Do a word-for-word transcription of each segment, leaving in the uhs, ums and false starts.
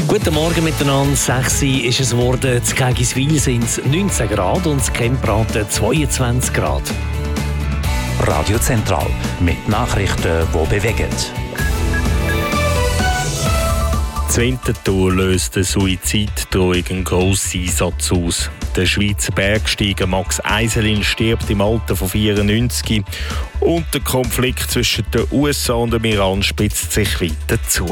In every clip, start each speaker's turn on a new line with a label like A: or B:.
A: Guten Morgen miteinander. sechs Uhr ist es geworden. In Gägiswil sind es neunzehn Grad und in Kempraten zweiundzwanzig Grad.
B: Radio Zentral mit Nachrichten, die bewegen.
C: Die Winterthur löst eine Suiziddrohung einen grossen Einsatz aus. Der Schweizer Bergsteiger Max Eiselin stirbt im Alter von vierundneunzig und der Konflikt zwischen den U S A und dem Iran spitzt sich weiter zu.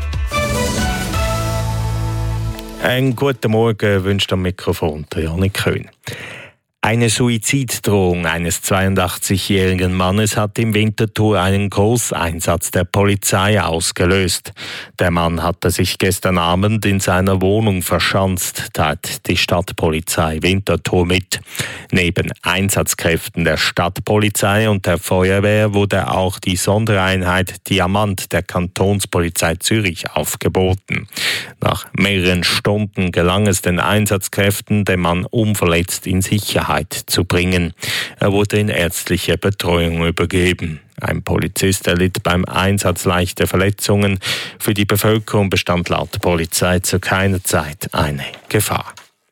C: Einen guten Morgen wünscht am Mikrofon der Janik Köhn. Eine Suiziddrohung eines zweiundachtzigjährigen Mannes hat im Winterthur einen Großeinsatz der Polizei ausgelöst. Der Mann hatte sich gestern Abend in seiner Wohnung verschanzt, teilt die Stadtpolizei Winterthur mit. Neben Einsatzkräften der Stadtpolizei und der Feuerwehr wurde auch die Sondereinheit Diamant der Kantonspolizei Zürich aufgeboten. Nach mehreren Stunden gelang es den Einsatzkräften, den Mann unverletzt in Sicherheit zu bringen. Er wurde in ärztliche Betreuung übergeben. Ein Polizist erlitt beim Einsatz leichte Verletzungen. Für die Bevölkerung bestand laut Polizei zu keiner Zeit eine Gefahr.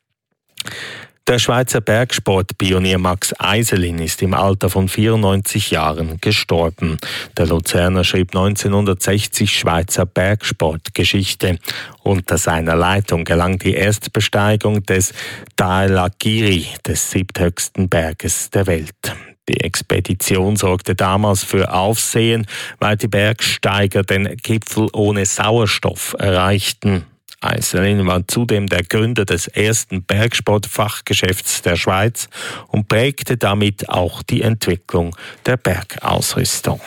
C: Der Schweizer Bergsportpionier Max Eiselin ist im Alter von vierundneunzig Jahren gestorben. Der Luzerner schrieb neunzehnhundertsechzig Schweizer Bergsportgeschichte. Unter seiner Leitung gelang die Erstbesteigung des Dhaulagiri, des siebthöchsten Berges der Welt. Die Expedition sorgte damals für Aufsehen, weil die Bergsteiger den Gipfel ohne Sauerstoff erreichten. Eiselin war zudem der Gründer des ersten Bergsportfachgeschäfts der Schweiz und prägte damit auch die Entwicklung der Bergausrüstung.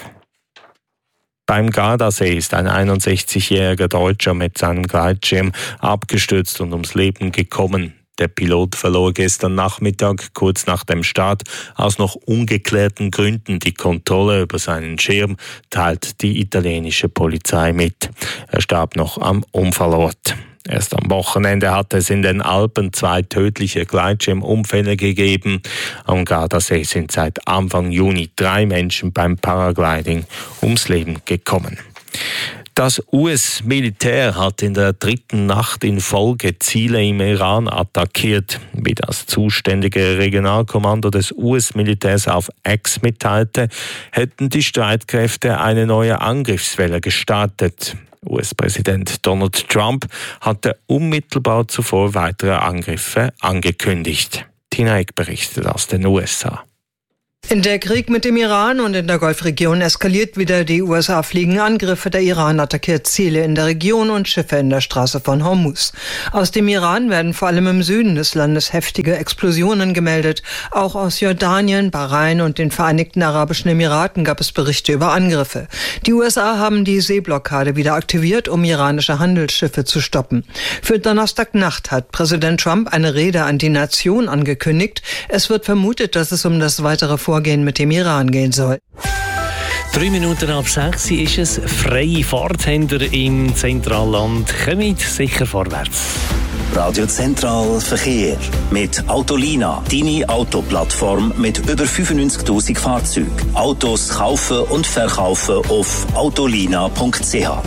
C: Beim Gardasee ist ein einundsechzigjähriger Deutscher mit seinem Gleitschirm abgestürzt und ums Leben gekommen. Der Pilot verlor gestern Nachmittag, kurz nach dem Start, aus noch ungeklärten Gründen die Kontrolle über seinen Schirm, teilt die italienische Polizei mit. Er starb noch am Unfallort. Erst am Wochenende hat es in den Alpen zwei tödliche Gleitschirmunfälle gegeben. Am Gardasee sind seit Anfang Juni drei Menschen beim Paragliding ums Leben gekommen. Das U S-Militär hat in der dritten Nacht in Folge Ziele im Iran attackiert. Wie das zuständige Regionalkommando des U S-Militärs auf X mitteilte, hätten die Streitkräfte eine neue Angriffswelle gestartet. U S-Präsident Donald Trump hatte unmittelbar zuvor weitere Angriffe angekündigt. Tina Eck berichtet aus den U S A.
D: In der Krieg mit dem Iran und in der Golfregion eskaliert wieder. Die U S A fliegen Angriffe, der Iran attackiert Ziele in der Region und Schiffe in der Straße von Hormuz. Aus dem Iran werden vor allem im Süden des Landes heftige Explosionen gemeldet. Auch aus Jordanien, Bahrain und den Vereinigten Arabischen Emiraten gab es Berichte über Angriffe. Die U S A haben die Seeblockade wieder aktiviert, um iranische Handelsschiffe zu stoppen. Für Donnerstagnacht hat Präsident Trump eine Rede an die Nation angekündigt. Es wird vermutet, dass es um das weitere Vorgehen mit dem Iran gehen soll.
A: Drei Minuten ab sechs ist es. Freie Fahrthänder im Zentralland kommen sicher vorwärts.
B: Radio Zentral Verkehr mit Autolina, deine Autoplattform mit über fünfundneunzigtausend Fahrzeugen. Autos kaufen und verkaufen auf autolina punkt c h.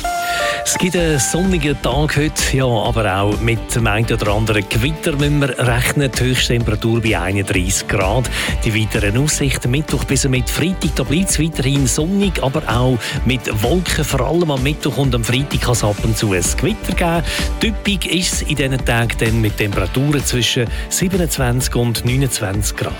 A: Es gibt einen sonnigen Tag heute, ja, aber auch mit dem einen oder anderen Gewitter müssen wir rechnen. Die Höchsttemperatur bei einunddreissig Grad. Die weiteren Aussichten Mittwoch bis mit Freitag, da bleibt es weiterhin sonnig, aber auch mit Wolken. Vor allem am Mittwoch und am Freitag kann es ab und zu ein Gewitter geben. Typisch ist es in diesen Tagen dann mit Temperaturen zwischen siebenundzwanzig und neunundzwanzig Grad.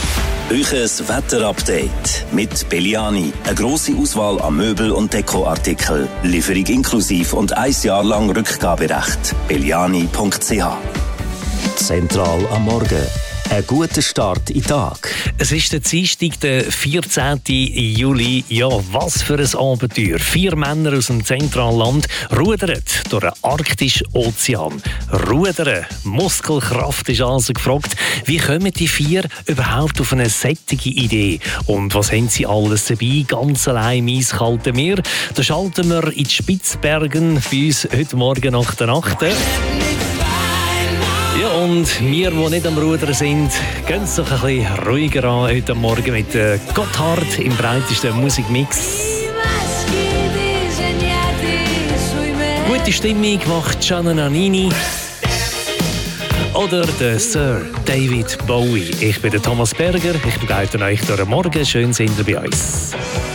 B: Euches Wetterupdate mit Belliani. Eine grosse Auswahl an Möbel- und Dekoartikeln. Lieferung inklusiv und ein Jahr lang Rückgaberecht. belliani punkt c h. Zentral am Morgen. Ein guter Start in den Tag.
A: Es ist der Dienstag, der vierzehnten Juli. Ja, was für ein Abenteuer. Vier Männer aus dem Zentralland rudern durch den arktischen Ozean. Rudern, Muskelkraft ist also gefragt. Wie kommen die vier überhaupt auf eine solche Idee? Und was haben sie alles dabei? Ganz allein im eiskalten Meer. Da schalten wir in die Spitzbergen bei uns heute Morgen nach der Nacht. Ja, und wir, die nicht am Rudern sind, gehen es doch ein bisschen ruhiger an heute Morgen mit Gotthard im breitesten Musikmix. Gute Stimmung macht Gianna Nannini oder der Sir David Bowie. Ich bin der Thomas Berger, ich begleite euch durch den Morgen. Schön sind ihr bei uns.